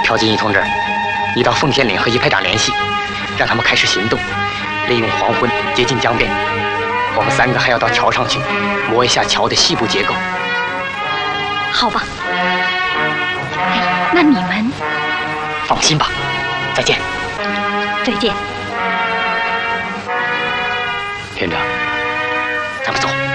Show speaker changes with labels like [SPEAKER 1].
[SPEAKER 1] 朴金义同志，你到奉天岭和一排长联系，让他们开始行动，利用黄昏接近江边。我们3个还要到桥上去，摸一下桥的细部结构。
[SPEAKER 2] 好吧。哎，那你们
[SPEAKER 1] 放心吧，再见。
[SPEAKER 2] 再见。
[SPEAKER 1] 连长，咱们走。